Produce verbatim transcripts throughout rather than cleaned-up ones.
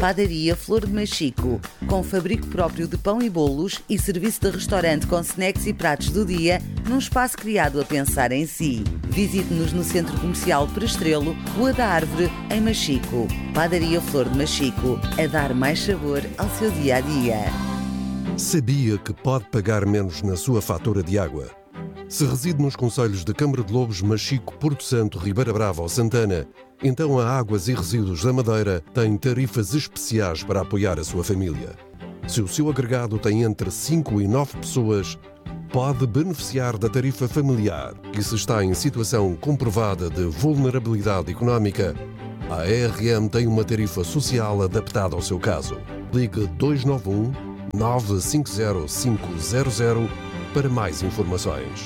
Padaria Flor de Machico, com fabrico próprio de pão e bolos e serviço de restaurante com snacks e pratos do dia, num espaço criado a pensar em si. Visite-nos no Centro Comercial Prestrelo, Rua da Árvore, em Machico. Padaria Flor de Machico, a dar mais sabor ao seu dia-a-dia. Sabia que pode pagar menos na sua fatura de água? Se reside nos concelhos de Câmara de Lobos, Machico, Porto Santo, Ribeira Brava ou Santana, então a Águas e Resíduos da Madeira tem tarifas especiais para apoiar a sua família. Se o seu agregado tem entre cinco e nove pessoas, pode beneficiar da tarifa familiar. E se está em situação comprovada de vulnerabilidade económica, a A R M tem uma tarifa social adaptada ao seu caso. Ligue dois nove um, nove cinco zero cinco zero zero para mais informações.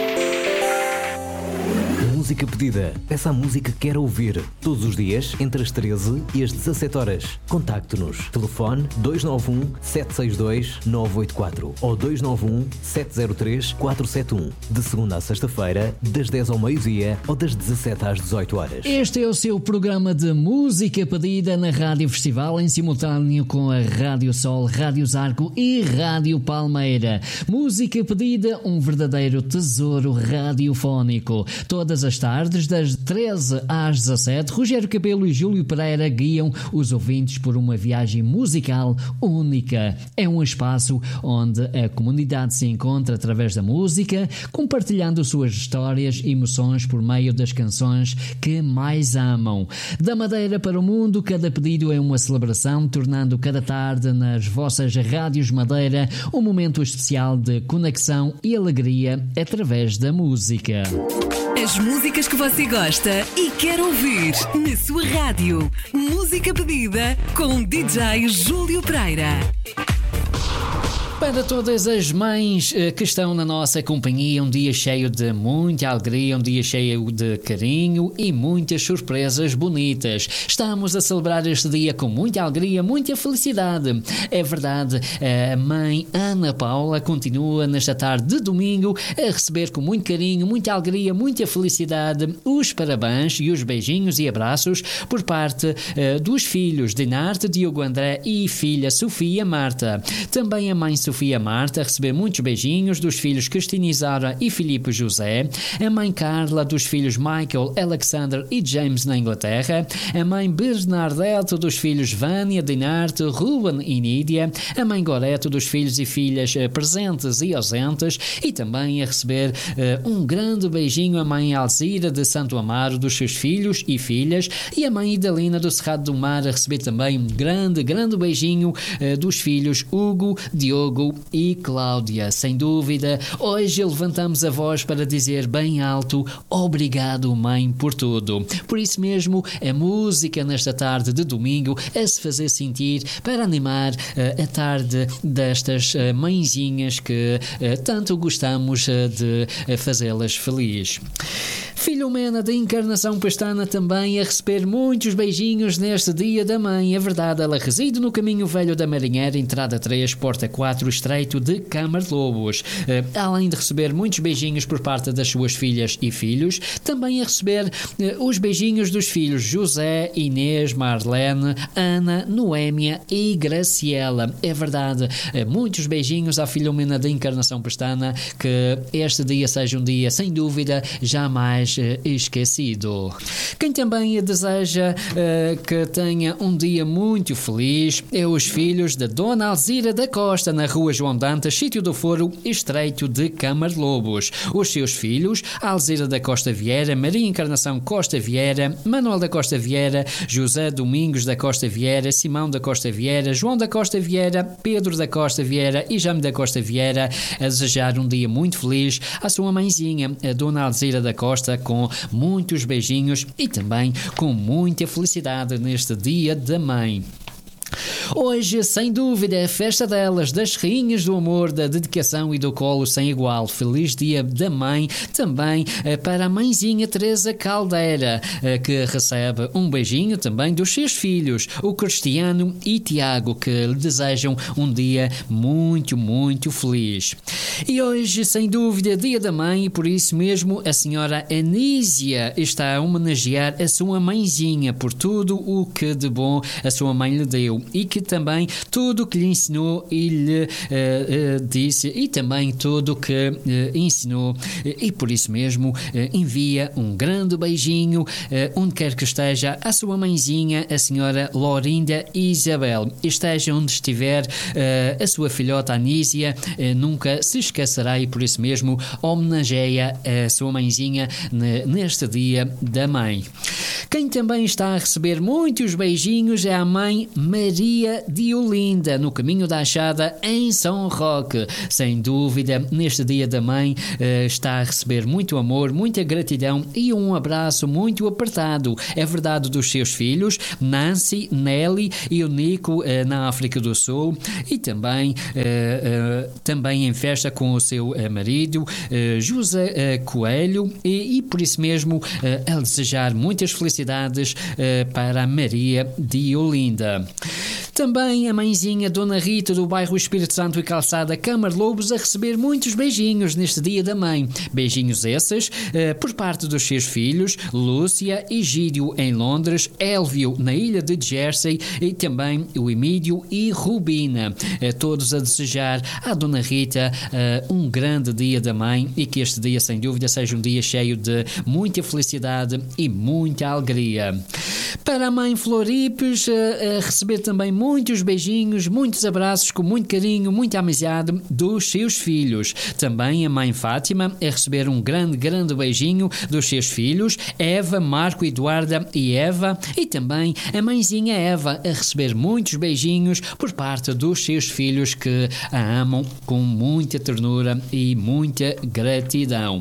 Música pedida. Peça a música que quer ouvir. Todos os dias, entre as treze e as dezassete horas. Contacte-nos. Telefone dois nove um, sete seis dois, nove oito quatro ou dois nove um, sete zero três, quatro sete um. De segunda a sexta-feira, das dez ao meio-dia ou das dezassete às dezoito horas. Este é o seu programa de música pedida na Rádio Festival, em simultâneo com a Rádio Sol, Rádio Zarco e Rádio Palmeira. Música pedida, um verdadeiro tesouro radiofónico. Todas as tardes, das treze às dezassete, Rogério Cabelo e Júlio Pereira guiam os ouvintes por uma viagem musical única. É um espaço onde a comunidade se encontra através da música, compartilhando suas histórias e emoções por meio das canções que mais amam. Da Madeira para o mundo, cada pedido é uma celebração, tornando cada tarde nas vossas rádios Madeira um momento especial de conexão e alegria através da música. As músicas que você gosta e quer ouvir na sua rádio. Música pedida com D J Júlio Pereira. Para todas as mães que estão na nossa companhia, um dia cheio de muita alegria, um dia cheio de carinho e muitas surpresas bonitas. Estamos a celebrar este dia com muita alegria, muita felicidade. É verdade, a mãe Ana Paula continua nesta tarde de domingo a receber com muito carinho, muita alegria, muita felicidade os parabéns e os beijinhos e abraços por parte uh, dos filhos Dinarte, Diogo André e filha Sofia Marta. Também a mãe Sofia Marta receber muitos beijinhos dos filhos Cristina Isara e Filipe José, a mãe Carla dos filhos Michael, Alexander e James na Inglaterra, a mãe Bernadette dos filhos Vânia, Dinarte, Ruben e Nídia, a mãe Goreto dos filhos e filhas uh, presentes e ausentes, e também a receber uh, um grande beijinho a mãe Alzira de Santo Amaro dos seus filhos e filhas, e a mãe Idalina do Cerrado do Mar a receber também um grande, grande beijinho uh, dos filhos Hugo, Diogo e Cláudia. Sem dúvida, hoje levantamos a voz para dizer bem alto: obrigado, mãe, por tudo. Por isso mesmo, a música nesta tarde de domingo a se fazer sentir para animar uh, a tarde destas uh, mãezinhas que uh, tanto gostamos uh, de uh, fazê-las felizes. Filomena da Encarnação Pestana também a receber muitos beijinhos neste dia da mãe. É verdade, ela reside no Caminho Velho da Marinheira, entrada três, porta quatro, estreito de Câmara de Lobos. Uh, além de receber muitos beijinhos por parte das suas filhas e filhos, também a receber uh, os beijinhos dos filhos José, Inês, Marlene, Ana, Noémia e Graciela. É verdade, uh, muitos beijinhos à Filomena da Encarnação Pestana, que este dia seja um dia, sem dúvida, jamais esquecido. Quem também deseja uh, que tenha um dia muito feliz é os filhos da Dona Alzira da Costa, na Rua João Dantas, Sítio do Foro, estreito de Câmara de Lobos. Os seus filhos, Alzira da Costa Vieira, Maria Encarnação Costa Vieira, Manuel da Costa Vieira, José Domingos da Costa Vieira, Simão da Costa Vieira, João da Costa Vieira, Pedro da Costa Vieira e Jaime da Costa Vieira, a desejar um dia muito feliz à sua mãezinha, a Dona Alzira da Costa, com muitos beijinhos e também com muita felicidade neste dia da mãe. Hoje, sem dúvida, é a festa delas, das rainhas do amor, da dedicação e do colo sem igual. Feliz Dia da Mãe também para a mãezinha Teresa Caldeira, que recebe um beijinho também dos seus filhos, o Cristiano e Tiago, que lhe desejam um dia muito, muito feliz. E hoje, sem dúvida, Dia da Mãe, e por isso mesmo a senhora Anísia está a homenagear a sua mãezinha por tudo o que de bom a sua mãe lhe deu e que também tudo o que lhe ensinou e lhe uh, uh, disse e também tudo o que uh, ensinou e por isso mesmo uh, envia um grande beijinho uh, onde quer que esteja a sua mãezinha, a senhora Lorinda Isabel. Esteja onde estiver uh, a sua filhota Anísia, uh, nunca se esquecerá e por isso mesmo homenageia a sua mãezinha neste Dia da Mãe. Quem também está a receber muitos beijinhos é a mãe Maria de Olinda, no Caminho da Achada, em São Roque. Sem dúvida, neste Dia da Mãe está a receber muito amor, muita gratidão e um abraço muito apertado. É verdade dos seus filhos, Nancy, Nelly e o Nico, na África do Sul, e também, também em festa com o seu marido, José Coelho, e, e por isso mesmo a desejar muitas felicidades uh, para a Maria de Olinda. Também a mãezinha Dona Rita do bairro Espírito Santo e Calçada Câmara Lobos a receber muitos beijinhos neste Dia da Mãe. Beijinhos esses uh, por parte dos seus filhos Lúcia e Gídio em Londres, Élvio na ilha de Jersey e também o Emílio e Rubina. Uh, todos a desejar à Dona Rita uh, um grande Dia da Mãe e que este dia sem dúvida seja um dia cheio de muita felicidade e muita alegria. Para a mãe Floripes, a, a receber também muitos beijinhos, muitos abraços com muito carinho, muita amizade dos seus filhos. Também a mãe Fátima a receber um grande, grande beijinho dos seus filhos, Eva, Marco, Eduarda e Eva. E também a mãezinha Eva a receber muitos beijinhos por parte dos seus filhos que a amam com muita ternura e muita gratidão.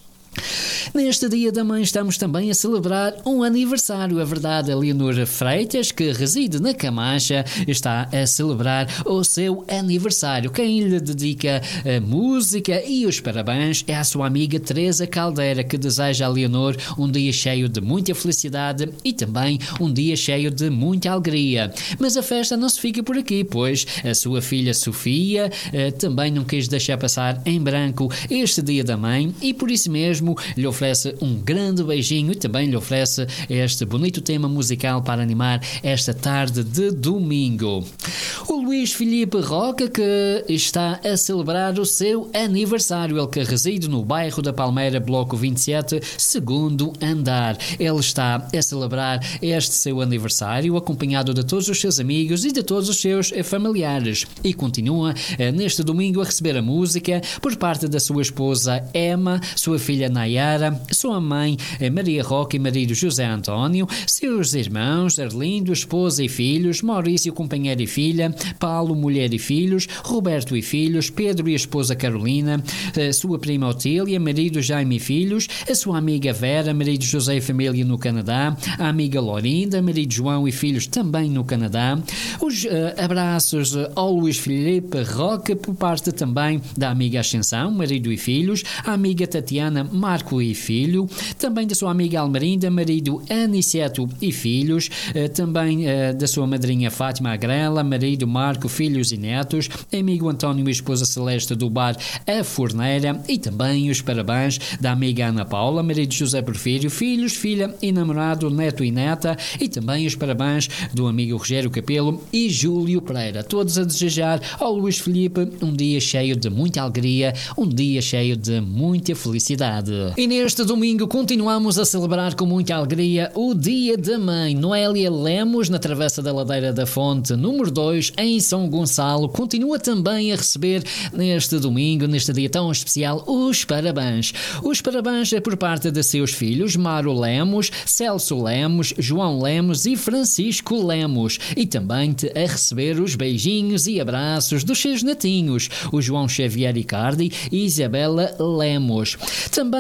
Neste Dia da Mãe estamos também a celebrar um aniversário. É verdade, a Leonor Freitas, que reside na Camacha, está a celebrar o seu aniversário. Quem lhe dedica a música e os parabéns é a sua amiga Teresa Caldeira, que deseja a Leonor um dia cheio de muita felicidade e também um dia cheio de muita alegria. Mas a festa não se fica por aqui, pois a sua filha Sofia eh, também não quis deixar passar em branco este Dia da Mãe e por isso mesmo lhe oferece um grande beijinho e também lhe oferece este bonito tema musical para animar esta tarde de domingo. O Luís Filipe Roca, que está a celebrar o seu aniversário, ele que reside no bairro da Palmeira, bloco vinte e sete, segundo andar. Ele está a celebrar este seu aniversário acompanhado de todos os seus amigos e de todos os seus familiares e continua neste domingo a receber a música por parte da sua esposa Emma, sua filha Nayara, sua mãe Maria Roca e marido José António, seus irmãos Arlindo, esposa e filhos, Maurício, companheiro e filha, Paulo, mulher e filhos, Roberto e filhos, Pedro e a esposa Carolina, sua prima Otília, marido Jaime e filhos, a sua amiga Vera, marido José e família no Canadá, a amiga Lorinda, marido João e filhos também no Canadá. Os uh, abraços ao Luís Filipe Roca por parte também da amiga Ascensão, marido e filhos, a amiga Tatiana, Marco e filho, também da sua amiga Almerinda, marido Aniceto e filhos, uh, também uh, da sua madrinha Fátima Agrela, marido Marco, filhos e netos, amigo António e esposa Celeste do bar A Forneira e também os parabéns da amiga Ana Paula, marido José Porfírio, filhos, filha e namorado, neto e neta e também os parabéns do amigo Rogério Capelo e Júlio Pereira. Todos a desejar ao Luís Filipe um dia cheio de muita alegria, um dia cheio de muita felicidade. E neste domingo continuamos a celebrar com muita alegria o Dia da Mãe. Noélia Lemos, na Travessa da Ladeira da Fonte, número dois, em São Gonçalo, continua também a receber neste domingo, neste dia tão especial, os parabéns. Os parabéns é por parte de seus filhos, Mário Lemos, Celso Lemos, João Lemos e Francisco Lemos. E também a receber os beijinhos e abraços dos seus netinhos, o João Xavier Icardi e Isabela Lemos. Também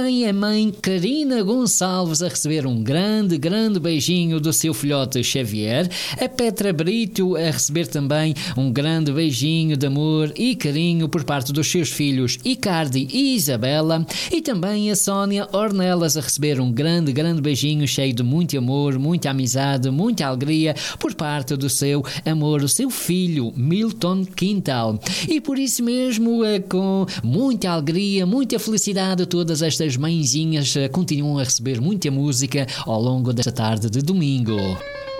Também a mãe Karina Gonçalves a receber um grande, grande beijinho do seu filhote Xavier. A Petra Brito a receber também um grande beijinho de amor e carinho por parte dos seus filhos Icardi e Isabela. E também a Sónia Ornelas a receber um grande, grande beijinho cheio de muito amor, muita amizade, muita alegria por parte do seu amor, o seu filho Milton Quintal. E por isso mesmo, com muita alegria, muita felicidade, todas estas mãezinhas continuam a receber muita música ao longo desta tarde de domingo.